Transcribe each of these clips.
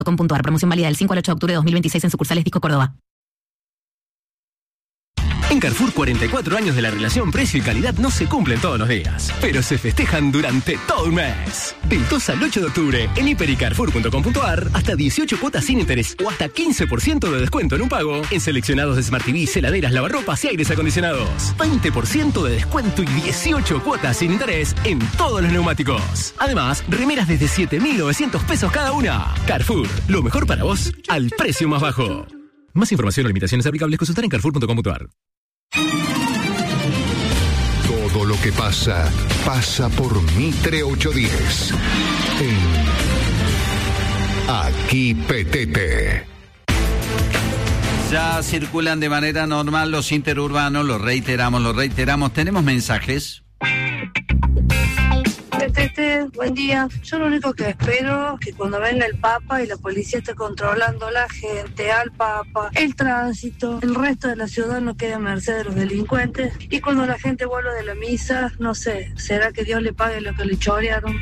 .com.ar. Promoción válida del 5 al 8 de octubre de 2026 en sucursales Disco Córdoba. En Carrefour, 44 años de la relación precio y calidad no se cumplen todos los días, pero se festejan durante todo un mes. Del 2 al 8 de octubre, en hiper.y carrefour.com.ar, hasta 18 cuotas sin interés o hasta 15% de descuento en un pago en seleccionados de Smart TVs, heladeras, lavarropas y aires acondicionados. 20% de descuento y 18 cuotas sin interés en todos los neumáticos. Además, remeras desde 7.900 pesos cada una. Carrefour, lo mejor para vos al precio más bajo. Más información o limitaciones aplicables consultar en carrefour.com.ar. Todo lo que pasa, pasa por Mitre 810. Aquí Petete. Ya circulan de manera normal los interurbanos, lo reiteramos. ¿Tenemos mensajes? Petete, buen día. Yo lo único que espero es que cuando venga el Papa y la policía esté controlando a la gente, al Papa, el tránsito, el resto de la ciudad no quede a merced de los delincuentes. Y cuando la gente vuelva de la misa, no sé, ¿será que Dios le pague lo que le chorearon?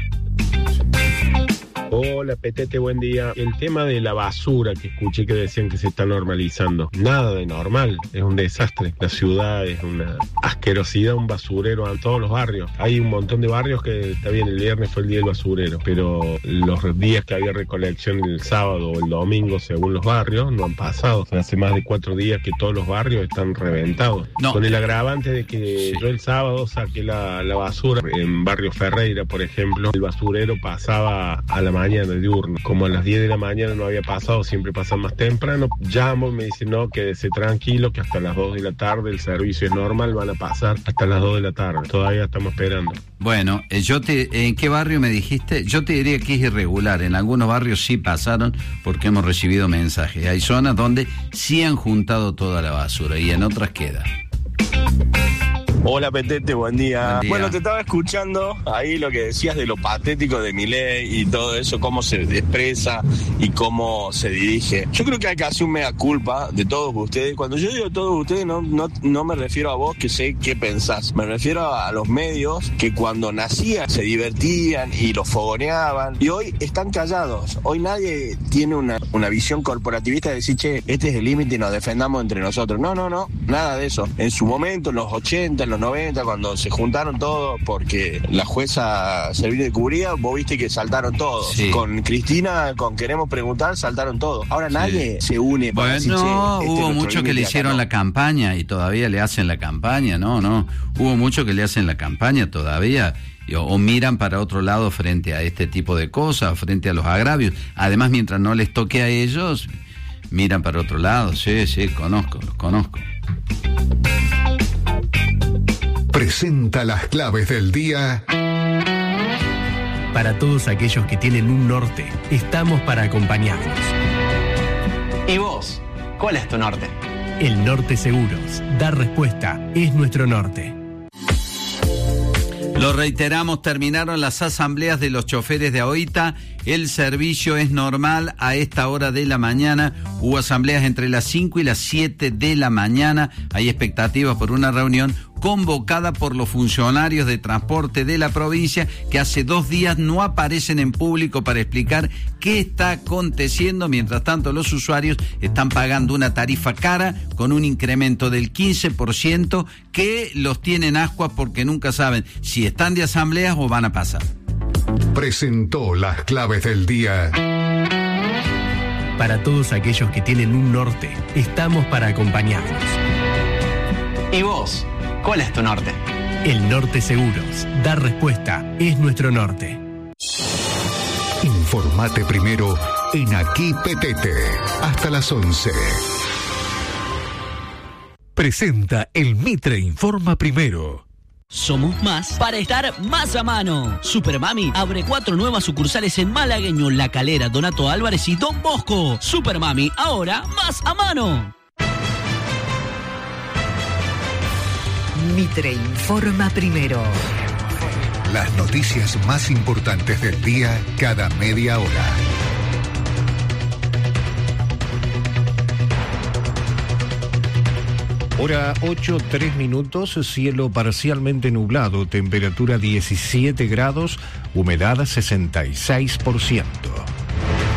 Hola Petete, buen día. El tema de la basura que escuché que decían que se está normalizando. Nada de normal, es un desastre. La ciudad es una asquerosidad, un basurero a todos los barrios. Hay un montón de barrios que, está bien, el viernes fue el día del basurero, pero los días que había recolección el sábado o el domingo, según los barrios, no han pasado. Hace más de 4 días que todos los barrios están reventados. No. Con el agravante de que yo el sábado saqué la basura en Barrio Ferreira, por ejemplo, el basurero pasaba a la mañana diurno, como a las 10 de la mañana no había pasado, siempre pasa más temprano. Llamo, me dicen no, quédese tranquilo, que hasta las 2 de la tarde el servicio es normal, van a pasar hasta las 2 de la tarde, todavía estamos esperando. Bueno, ¿en qué barrio me dijiste? Yo te diría que es irregular, en algunos barrios sí pasaron porque hemos recibido mensajes, hay zonas donde sí han juntado toda la basura y en otras queda. Hola Petete, buen día. Bueno, te estaba escuchando ahí lo que decías de lo patético de Milei y todo eso, cómo se expresa y cómo se dirige. Yo creo que hay que hacer un mea culpa de todos ustedes. Cuando yo digo todos ustedes, no me refiero a vos que sé qué pensás. Me refiero a los medios que cuando nacían se divertían y los fogoneaban y hoy están callados. Hoy nadie tiene una visión corporativista de decir, che, este es el límite y nos defendamos entre nosotros. No, nada de eso. En su momento, en los 80, en los 90, cuando se juntaron todos porque la jueza Servini de cubría, vos viste que saltaron todos. Sí. Con Cristina, con Queremos Preguntar, saltaron todos. Ahora nadie se une para decir, hubo muchos que le hicieron la campaña y todavía le hacen la campaña, no. Hubo muchos que le hacen la campaña todavía o miran para otro lado frente a este tipo de cosas, frente a los agravios. Además, mientras no les toque a ellos, miran para otro lado. Sí, los conozco. Presenta las claves del día. Para todos aquellos que tienen un norte, estamos para acompañarlos. ¿Y vos? ¿Cuál es tu norte? El Norte Seguros. Dar respuesta es nuestro norte. Lo reiteramos, terminaron las asambleas de los choferes de AOITA. El servicio es normal a esta hora de la mañana. Hubo asambleas entre las 5 y las 7 de la mañana. Hay expectativas por una reunión convocada por los funcionarios de transporte de la provincia que hace 2 días no aparecen en público para explicar qué está aconteciendo. Mientras tanto, los usuarios están pagando una tarifa cara con un incremento del 15% que los tienen ascuas porque nunca saben si están de asambleas o van a pasar. Presentó las claves del día. Para todos aquellos que tienen un norte, estamos para acompañarlos. ¿Y vos? ¿Cuál es tu norte? El Norte Seguros. Dar respuesta es nuestro norte. Informate primero en Aquí Petete. Hasta las 11. Presenta el Mitre Informa Primero. Somos más para estar más a mano. Supermami abre 4 nuevas sucursales en Malagueño, La Calera, Donato Álvarez y Don Bosco. Supermami, ahora más a mano. Mitre Informa Primero. Las noticias más importantes del día cada media hora. Hora 8:03, cielo parcialmente nublado, temperatura 17 grados, humedad 66%.